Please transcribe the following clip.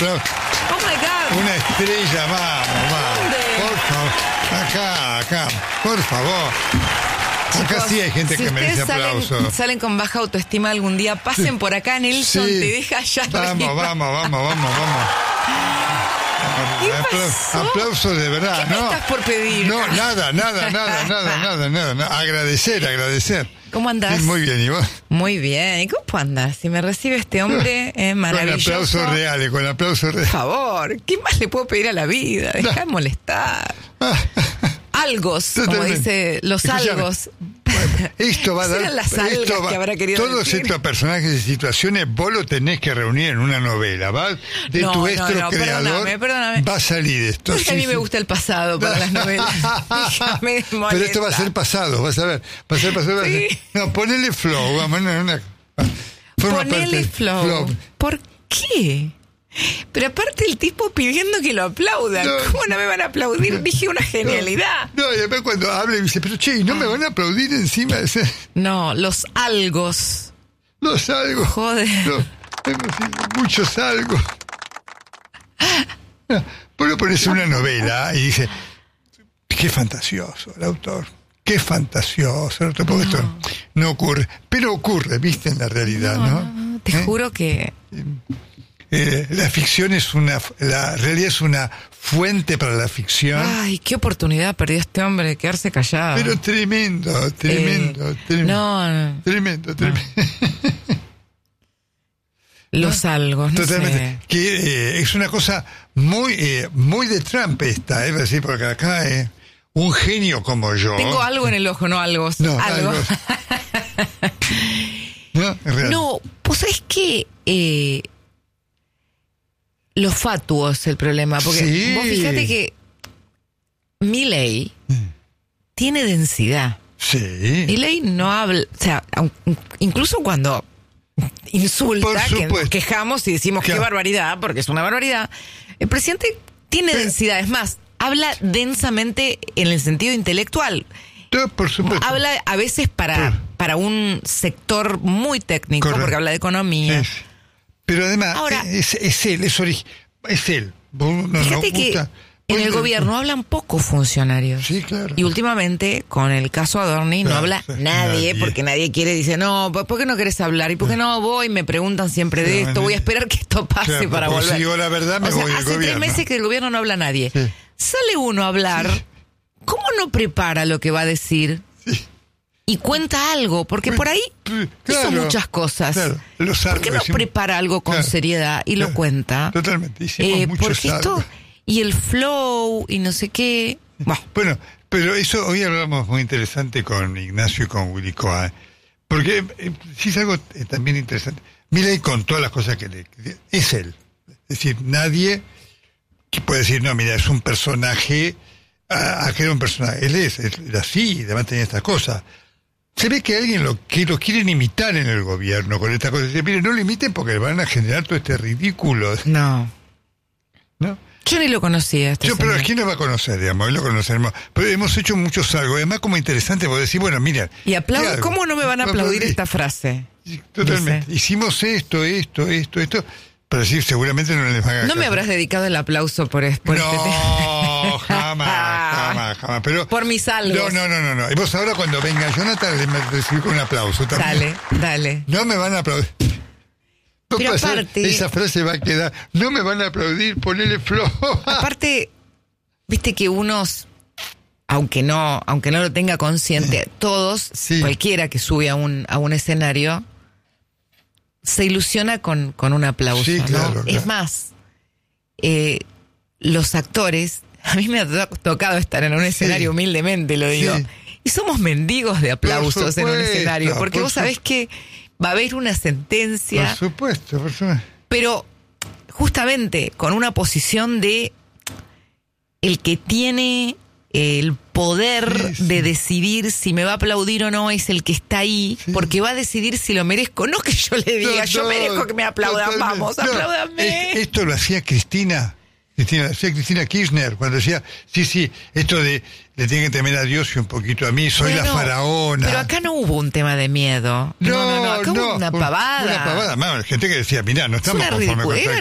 aplauso. Oh my God. Una estrella, vamos. ¿Dónde? Por favor. Acá, por favor. Acá Chicos, sí hay gente si que merece ustedes aplauso. salen con baja autoestima algún día, pasen por acá, Nelson, Sí. te deja allá arriba. Vamos. ¿Qué pasó? Aplauso de verdad, ¿Qué ¿no? me estás por pedir? No, nada. Agradecer. ¿Cómo andás? Sí, muy bien, ¿y vos? Muy bien. ¿Y cómo andás? Si me recibe este hombre, maravilloso. Con aplausos reales. Por favor, ¿qué más le puedo pedir a la vida? Dejá de molestar. Algos, como Totalmente. dice los Escuchame. algos. Esto va a dar. Serán las algas que habrá querido todos decir. estos personajes y situaciones vos lo tenés que reunir en una novela, ¿va? De No, tu creador perdóname. va a salir esto. Porque a mí me gusta el pasado para las novelas. Déjame de molestar. Pero esto va a ser pasado, vas a ver. Va a ser pasado. Sí. No, ponele flow, vamos, Ponele flow. ¿Por qué? Pero aparte el tipo pidiendo que lo aplaudan. No. ¿Cómo no me van a aplaudir? Dije una genialidad. No, y después cuando habla y dice, pero che, ¿no me van a aplaudir encima de ese? No, los algos. Los algo. Joder. No, muchos algo. Vos lo pones en una novela y dice, qué fantasioso el autor. Qué fantasioso el autor. Porque esto no ocurre. Pero ocurre, viste, en la realidad, ¿no? Te juro que... La ficción la realidad es una fuente para la ficción. Ay, qué oportunidad perdió este hombre de quedarse callado. Pero tremendo. No. Tremendo. Los algos, no Totalmente. sé. Que es una cosa muy de Trump esta, es decir, porque acá un genio como yo. Tengo algo en el ojo, no algos. No, algo. algo. No, es real. No, pues sabés que lo fatuo es el problema, porque Sí. vos fíjate que Milei tiene densidad. Sí. Milei no habla, o sea, incluso cuando insulta, Por que nos supuesto. quejamos y decimos qué Claro. barbaridad, porque es una barbaridad, el presidente tiene densidad, es más, habla densamente en el sentido intelectual. No, por supuesto. Habla a veces para un sector muy técnico, Correcto. porque habla de economía. Sí. Pero además, Ahora- es él, es él. Vos no Fíjate nos que gusta. en Vos el no- gobierno hablan pocos funcionarios. Sí, claro. Y últimamente, con el caso Adorni, no Claro, habla sí, nadie, nadie. porque nadie quiere, dice, no, ¿por qué no querés hablar? ¿Y por qué no voy? Me preguntan siempre de Claro, esto, voy a esperar que esto pase Claro, para porque volver. si digo la verdad, me o sea, voy del hace 3 gobierno. meses que el gobierno no habla nadie. Sí. Sale uno a hablar, ¿cómo no prepara lo que va a decir? Sí. Y cuenta algo, porque por ahí hizo Claro, muchas cosas. claro, los ¿Por qué no algos, prepara algo con claro, seriedad y lo claro, cuenta? Totalmente, hicimos muchos porque esto, algos. y el flow, y no sé qué. Bueno, pero eso hoy hablamos muy interesante con Ignacio y con Willy Coa, porque sí es algo también interesante. Milei con todas las cosas que es él. Es decir, nadie que puede decir, no, mira, es un personaje, que era un personaje. Él es así, además tenía estas cosas. Se ve que alguien lo quieren imitar en el gobierno con estas cosas. Dice, mire, no lo imiten porque van a generar todo este ridículo, No. ¿no? Yo ni lo conocía. Pero ¿quién nos va a conocer, digamos? Hoy lo conoceremos. Pero hemos hecho muchos algo. Además, como interesante, vos decís, bueno, mira. Y ¿qué hago? ¿cómo no me van a aplaudir esta frase? Sí, totalmente. Dice. Hicimos esto. Pero sí, seguramente no les van a No me habrás dedicado el aplauso por este tema. No, jamás. Pero, Por mis algos. No. Y vos ahora cuando venga Jonathan, le recibir con un aplauso también. Dale. No me van a aplaudir. No Pero puede ser, aparte- esa frase va a quedar. No me van a aplaudir, ponele flow. Aparte, viste que unos, aunque no lo tenga consciente, todos, Sí. cualquiera que sube a un escenario, se ilusiona con un aplauso, Sí, ¿no? claro, Es claro. más, los actores, a mí me ha tocado estar en un escenario, humildemente lo digo, Sí. y somos mendigos de aplausos en un supuesto, escenario, porque por vos sabés que va a haber una sentencia, Por supuesto. pero justamente con una posición de el que tiene el poder Sí. de decidir si me va a aplaudir o no es el que está ahí, Sí. porque va a decidir si lo merezco. No que yo le diga, yo merezco que me aplaudan, Totalmente. vamos, No, apláudanme. Esto lo hacía Cristina Kirchner, cuando decía, sí, esto de le tienen que temer a Dios y un poquito a mí, soy la Bueno, faraona. Pero acá no hubo un tema de miedo. No, acá hubo una pavada. Una pavada, más, gente que decía, mirá, no estamos una conformes con ridiculez. esto.